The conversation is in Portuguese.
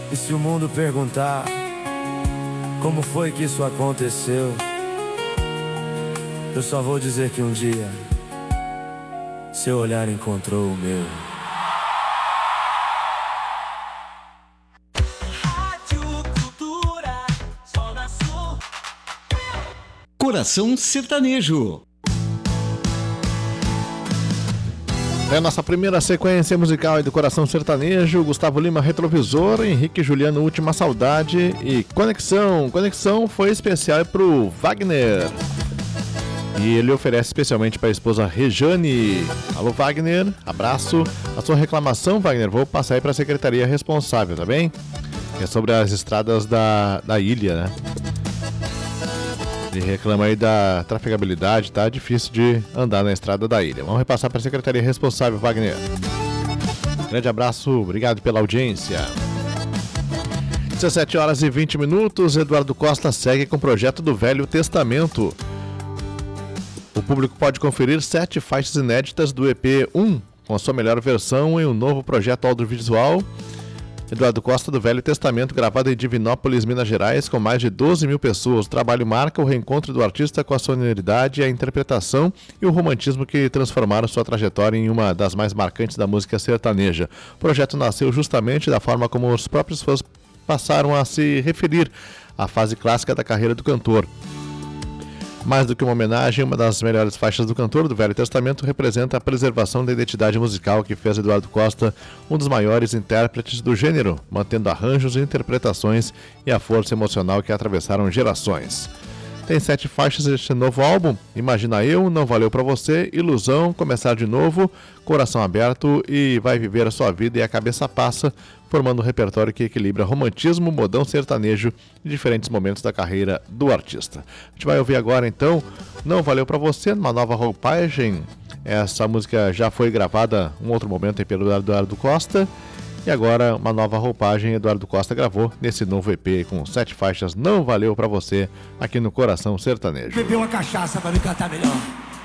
E se o mundo perguntar como foi que isso aconteceu, eu só vou dizer que um dia seu olhar encontrou o meu. Coração Sertanejo. É a nossa primeira sequência musical aí do Coração Sertanejo. Gustavo Lima, Retrovisor, Henrique e Juliano, Última Saudade e Conexão. Conexão foi especial pro Wagner. E ele oferece especialmente para a esposa Rejane. Alô, Wagner, abraço. A sua reclamação, Wagner, vou passar aí para a secretaria responsável, tá bem? É sobre as estradas da ilha, né? Ele reclama aí da trafegabilidade, tá difícil de andar na estrada da ilha. Vamos repassar para a secretaria responsável, Wagner. Grande abraço, obrigado pela audiência. 17 horas e 20 minutos, Eduardo Costa segue com o projeto do Velho Testamento. O público pode conferir 7 faixas inéditas do EP 1, com a sua melhor versão em um novo projeto audiovisual. Eduardo Costa do Velho Testamento, gravado em Divinópolis, Minas Gerais, com mais de 12 mil pessoas. O trabalho marca o reencontro do artista com a sonoridade, a interpretação e o romantismo que transformaram sua trajetória em uma das mais marcantes da música sertaneja. O projeto nasceu justamente da forma como os próprios fãs passaram a se referir à fase clássica da carreira do cantor. Mais do que uma homenagem, uma das melhores faixas do cantor do Velho Testamento representa a preservação da identidade musical que fez Eduardo Costa um dos maiores intérpretes do gênero, mantendo arranjos e interpretações e a força emocional que atravessaram gerações. Tem 7 faixas deste novo álbum: Imagina Eu, Não Valeu Pra Você, Ilusão, Começar de Novo, Coração Aberto e Vai Viver a Sua Vida e a Cabeça Passa, formando um repertório que equilibra romantismo, modão sertanejo e diferentes momentos da carreira do artista. A gente vai ouvir agora então Não Valeu Pra Você, numa nova roupagem. Essa música já foi gravada um outro momento pelo Eduardo Costa. E agora uma nova roupagem Eduardo Costa gravou nesse novo EP com 7 faixas. Não Valeu Pra Você, aqui no Coração Sertanejo. Bebeu uma cachaça pra me cantar melhor.